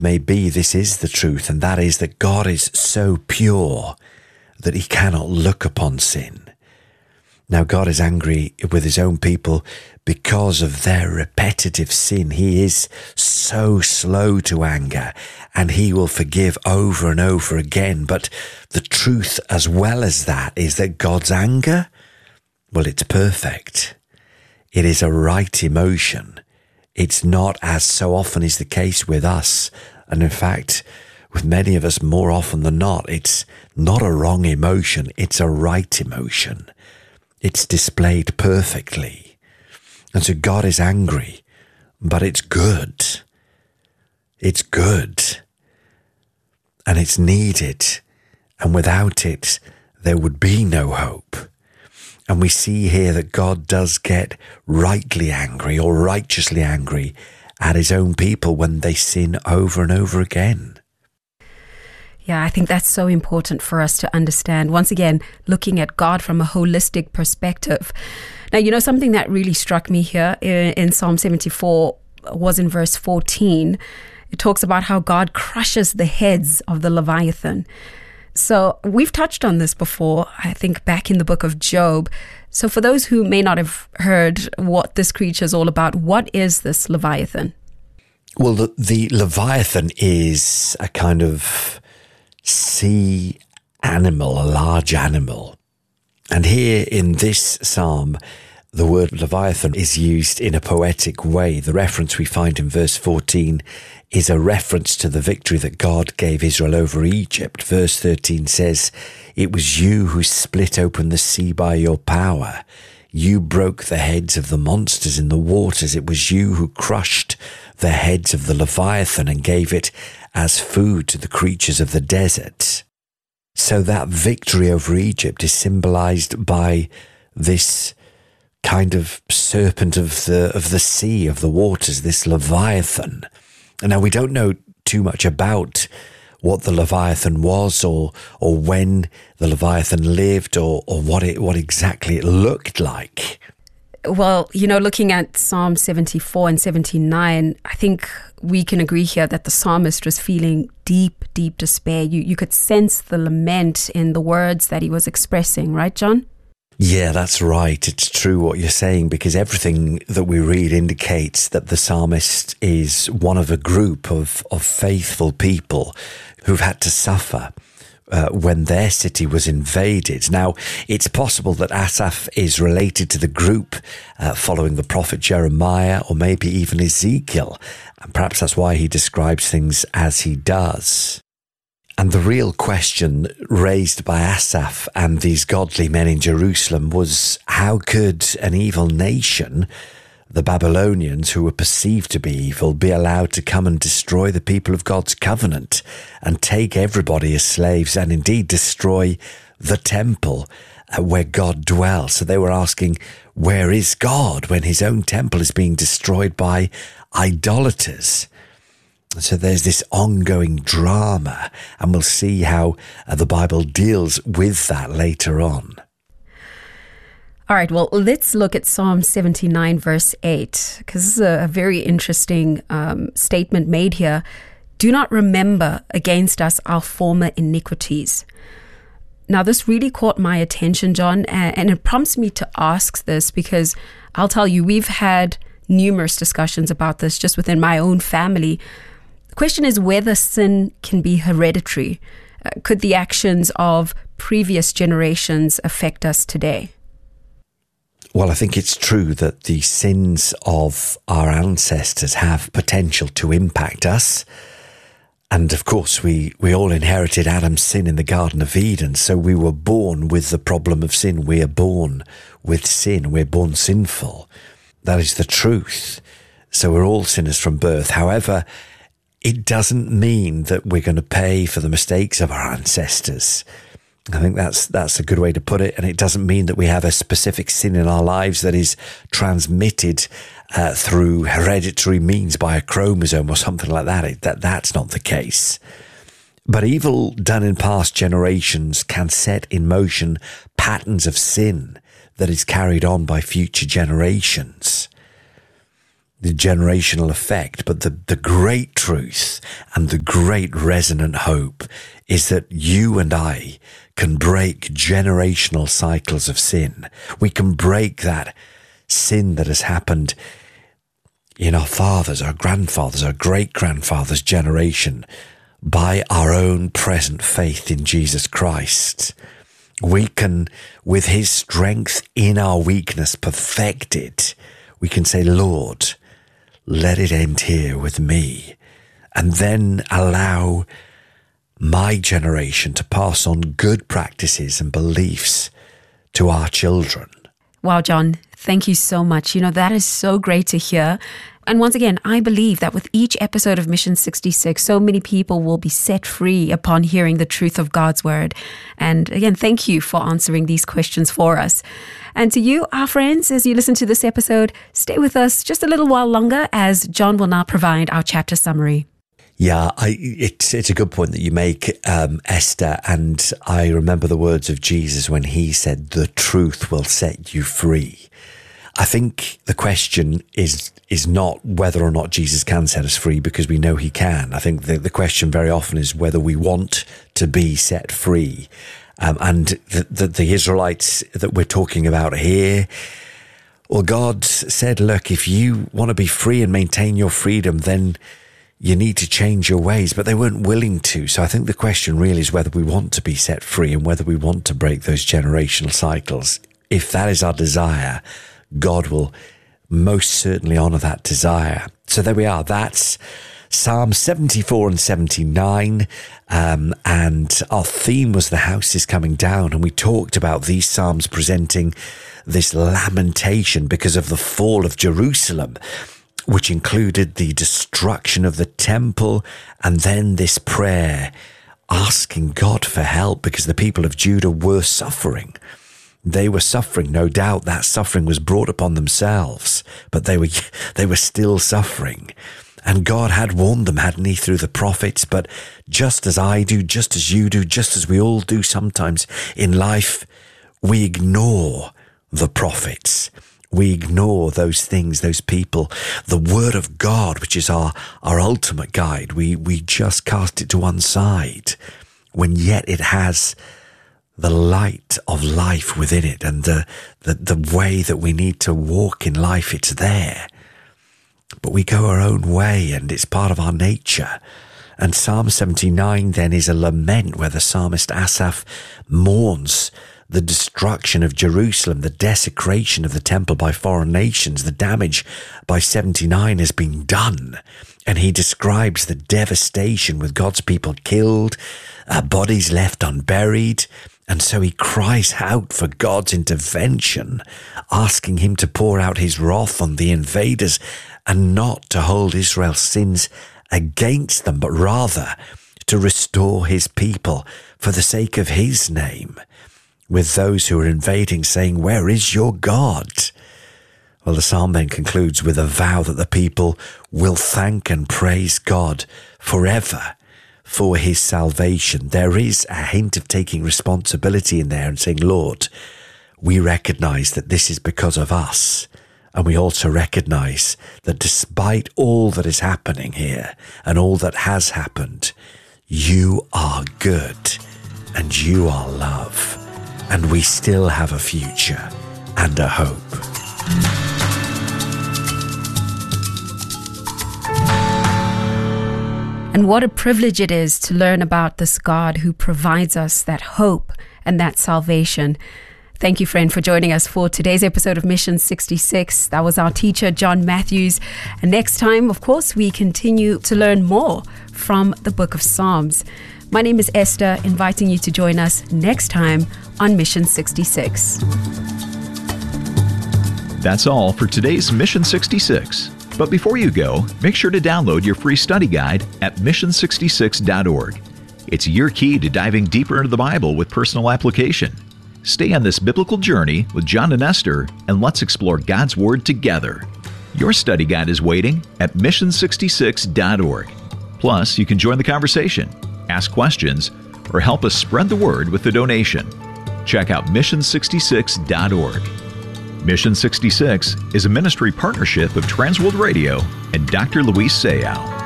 Maybe this is the truth, and that is that God is so pure that he cannot look upon sin. Now, God is angry with his own people because of their repetitive sin. He is so slow to anger, and he will forgive over and over again. But the truth as well as that is that God's anger, well, it's perfect. It is a right emotion. It's not, as so often is the case with us, and in fact, with many of us more often than not, it's not a wrong emotion, it's a right emotion. It's displayed perfectly. And so God is angry, but it's good. It's good. And it's needed. And without it, there would be no hope. And we see here that God does get rightly angry or righteously angry at his own people when they sin over and over again. Yeah, I think that's so important for us to understand. Once again, looking at God from a holistic perspective. Now, something that really struck me here in Psalm 74 was in verse 14. It talks about how God crushes the heads of the Leviathan. So we've touched on this before, I think back in the book of Job. So for those who may not have heard what this creature is all about, what is this Leviathan? Well, the Leviathan is a kind of sea animal, a large animal. And here in this psalm, the word Leviathan is used in a poetic way. The reference we find in verse 14 is a reference to the victory that God gave Israel over Egypt. Verse 13 says, "It was you who split open the sea by your power. You broke the heads of the monsters in the waters. It was you who crushed the heads of the Leviathan and gave it as food to the creatures of the desert." So that victory over Egypt is symbolized by this kind of serpent of the sea, of the waters, this Leviathan. And now we don't know too much about what the Leviathan was or when the Leviathan lived or what exactly it looked like. Well, looking at Psalm 74 and 79, I think we can agree here that the psalmist was feeling deep, deep despair. You could sense the lament in the words that he was expressing, right, John? Yeah, that's right. It's true what you're saying, because everything that we read indicates that the psalmist is one of a group of faithful people who've had to suffer when their city was invaded. Now, it's possible that Asaph is related to the group following the prophet Jeremiah or maybe even Ezekiel, and perhaps that's why he describes things as he does. And the real question raised by Asaph and these godly men in Jerusalem was, how could an evil nation, the Babylonians, who were perceived to be evil, be allowed to come and destroy the people of God's covenant and take everybody as slaves and indeed destroy the temple where God dwells? So they were asking, where is God when his own temple is being destroyed by idolaters? So there's this ongoing drama, and we'll see how the Bible deals with that later on. All right, well, let's look at Psalm 79, verse 8, because this is a very interesting statement made here. Do not remember against us our former iniquities. Now, this really caught my attention, John, and it prompts me to ask this because I'll tell you, we've had numerous discussions about this just within my own family. The question is whether sin can be hereditary. Could the actions of previous generations affect us today? Well, I think it's true that the sins of our ancestors have potential to impact us. And of course, we all inherited Adam's sin in the Garden of Eden. So we were born with the problem of sin. We are born with sin. We're born sinful. That is the truth. So we're all sinners from birth. However, it doesn't mean that we're going to pay for the mistakes of our ancestors. I think that's a good way to put it. And it doesn't mean that we have a specific sin in our lives that is transmitted through hereditary means by a chromosome or something like that. That's not the case. But evil done in past generations can set in motion patterns of sin that is carried on by future generations. the generational effect, but the great truth and the great resonant hope is that you and I can break generational cycles of sin. We can break that sin that has happened in our fathers, our grandfathers, our great-grandfathers' generation by our own present faith in Jesus Christ. We can, with his strength in our weakness, perfect it. We can say, Lord, let it end here with me, and then allow my generation to pass on good practices and beliefs to our children. Wow, John, thank you so much. That is so great to hear. And once again, I believe that with each episode of Mission 66, so many people will be set free upon hearing the truth of God's word. And again, thank you for answering these questions for us. And to you, our friends, as you listen to this episode, stay with us just a little while longer as John will now provide our chapter summary. Yeah, it's a good point that you make, Esther. And I remember the words of Jesus when he said, the truth will set you free. I think the question is not whether or not Jesus can set us free, because we know he can. I think the question very often is whether we want to be set free. And the Israelites that we're talking about here, well, God said, look, if you want to be free and maintain your freedom, then you need to change your ways, but they weren't willing to. So I think the question really is whether we want to be set free and whether we want to break those generational cycles. If that is our desire, God will most certainly honor that desire. So there we are. That's Psalm 74 and 79. And our theme was the house is coming down. And we talked about these Psalms presenting this lamentation because of the fall of Jerusalem, which included the destruction of the temple, and then this prayer asking God for help because the people of Judah were suffering. They were suffering. No doubt that suffering was brought upon themselves, but they were still suffering. And God had warned them, hadn't he, through the prophets? But just as I do, just as you do, just as we all do sometimes in life, we ignore the prophets. We ignore those things, those people, the word of God, which is our ultimate guide. We just cast it to one side, when yet it has the light of life within it, and the way that we need to walk in life, it's there. But we go our own way, and it's part of our nature. And Psalm 79 then is a lament where the psalmist Asaph mourns the destruction of Jerusalem, the desecration of the temple by foreign nations. The damage by 79 has been done. And he describes the devastation with God's people killed, bodies left unburied. And so he cries out for God's intervention, asking him to pour out his wrath on the invaders and not to hold Israel's sins against them, but rather to restore his people for the sake of his name, with those who are invading saying, where is your God? Well, the psalm then concludes with a vow that the people will thank and praise God forever for his salvation. There is a hint of taking responsibility in there and saying, Lord, we recognize that this is because of us. And we also recognize that despite all that is happening here and all that has happened, you are good and you are love. And we still have a future and a hope. And what a privilege it is to learn about this God who provides us that hope and that salvation. Thank you, friend, for joining us for today's episode of Mission 66. That was our teacher, John Matthews. And next time, of course, we continue to learn more from the book of Psalms. My name is Esther, inviting you to join us next time on Mission 66. That's all for today's Mission 66. But before you go, make sure to download your free study guide at mission66.org. It's your key to diving deeper into the Bible with personal application. Stay on this biblical journey with John and Esther, and let's explore God's Word together. Your study guide is waiting at mission66.org. Plus, you can join the conversation, ask questions, or help us spread the word with a donation. Check out mission66.org. Mission 66 is a ministry partnership of Transworld Radio and Dr. Luis Sayao.